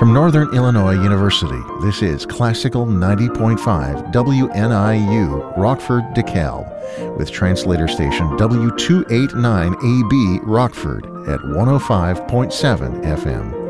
From Northern Illinois University, this is Classical 90.5 WNIU, Rockford, DeKalb, with translator station W289AB, Rockford, at 105.7 FM.